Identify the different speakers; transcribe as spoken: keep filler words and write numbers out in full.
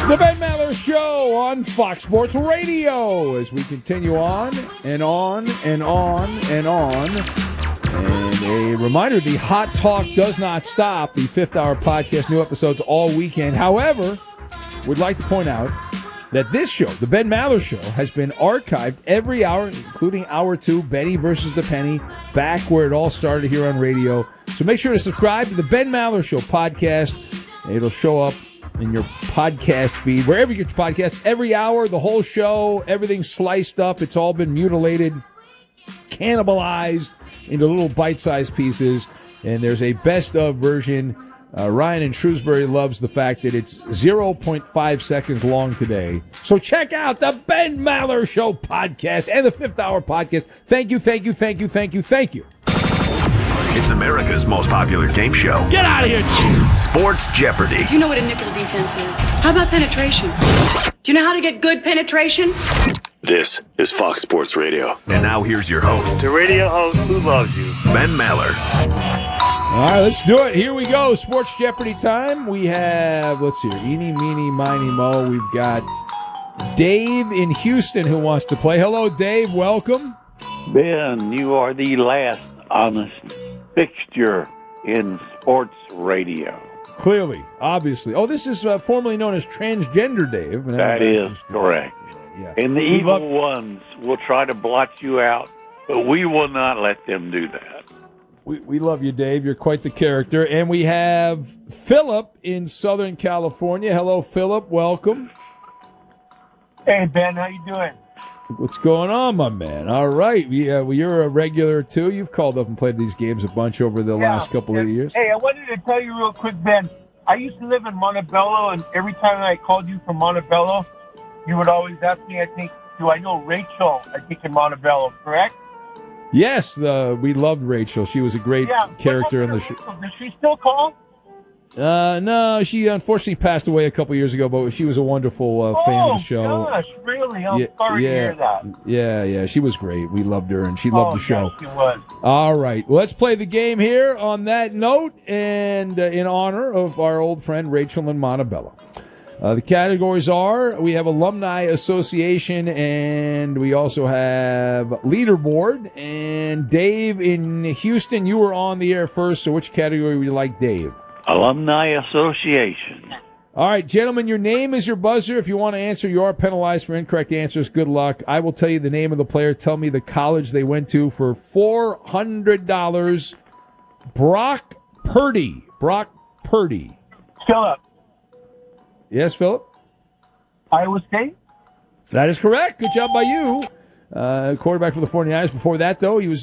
Speaker 1: The Ben Maller Show on Fox Sports Radio as we continue on and on and on and on. And a reminder, the Hot Talk does not stop. The fifth hour podcast, new episodes all weekend. However, we'd like to point out that this show, the Ben Maller Show, has been archived every hour, including hour two, Benny versus the Penny, back where it all started here on radio. So make sure to subscribe to the Ben Maller Show podcast. It'll show up in your podcast feed, wherever you get your podcast, every hour, the whole show, everything sliced up. It's all been mutilated, cannibalized into little bite-sized pieces. And there's a best-of version. Uh, Ryan in Shrewsbury loves the fact that it's zero point five seconds long today. So check out the Ben Maller Show podcast and the Fifth Hour podcast. Thank you, thank you, thank you, thank you, thank you.
Speaker 2: It's America's most popular game show.
Speaker 1: Get out of here!
Speaker 2: Sports Jeopardy.
Speaker 3: Do you know what a nickel defense is? How about penetration? Do you know how to get good penetration?
Speaker 4: This is Fox Sports Radio.
Speaker 2: And now here's your host,
Speaker 5: The radio host who loves you.
Speaker 2: Ben Maller.
Speaker 1: All right, let's do it. Here we go. Sports Jeopardy time. We have, let's see, eeny, meeny, miny, mo. We've got Dave in Houston who wants to play. Hello, Dave. Welcome.
Speaker 5: Ben, you are the last honest fixture in sports radio.
Speaker 1: Clearly, obviously. Oh, this is uh, formerly known as Transgender Dave.
Speaker 5: That is correct.
Speaker 1: Yeah.
Speaker 5: And the
Speaker 1: We
Speaker 5: evil
Speaker 1: love-
Speaker 5: ones will try to blot you out, but we will not let them do that.
Speaker 1: We, we love you, Dave. You're quite the character. And we have Philip in Southern California. Hello, Philip. Welcome.
Speaker 6: Hey, Ben. How you doing?
Speaker 1: What's going on, my man? All right. We, uh, well, you're a regular, too. You've called up and played these games a bunch over the
Speaker 6: Yeah.
Speaker 1: last couple of years.
Speaker 6: Hey, I wanted to tell you real quick, Ben. I used to live in Montebello, and every time I called you from Montebello, you would always ask me, I think, do I know Rachel, I think, in Montebello, correct?
Speaker 1: Yes, uh, we loved Rachel. She was a great
Speaker 6: Yeah.
Speaker 1: character in
Speaker 6: in
Speaker 1: the show.
Speaker 6: Does she still call?
Speaker 1: Uh, no, she unfortunately passed away a couple years ago, but she was a wonderful uh, fan
Speaker 6: Oh,
Speaker 1: of the show.
Speaker 6: gosh, really? I'm
Speaker 1: Yeah,
Speaker 6: sorry
Speaker 1: yeah.
Speaker 6: to hear that.
Speaker 1: Yeah, yeah, she was great. We loved her, and she loved
Speaker 6: oh,
Speaker 1: the show.
Speaker 6: Yes, she was.
Speaker 1: All right, well, let's play the game here on that note, and uh, in honor of our old friend Rachel in Montebello. Uh, the categories are, we have Alumni Association, and we also have Leaderboard. And Dave in Houston, you were on the air first, so which category would you like, Dave?
Speaker 5: Alumni Association.
Speaker 1: All right, gentlemen, your name is your buzzer. If you want to answer, you are penalized for incorrect answers. Good luck. I will tell you the name of the player. Tell me the college they went to for four hundred dollars. Brock Purdy. Brock Purdy.
Speaker 6: Philip,
Speaker 1: Yes, Philip?
Speaker 6: Iowa State?
Speaker 1: That is correct. Good job by you. Uh, quarterback for the forty-niners. Before that, though, he was